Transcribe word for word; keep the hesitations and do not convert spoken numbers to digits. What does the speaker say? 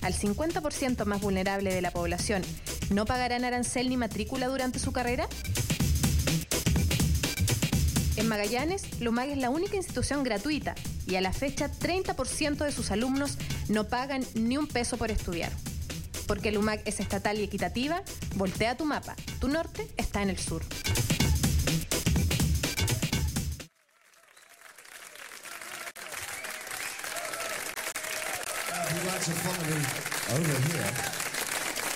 al cincuenta por ciento más vulnerable de la población, ¿no pagarán arancel ni matrícula durante su carrera? En Magallanes, LUMAG es la única institución gratuita y a la fecha treinta por ciento de sus alumnos no pagan ni un peso por estudiar. Porque LUMAG es estatal y equitativa, voltea tu mapa. Tu norte está en el sur. Who likes to follow me over here?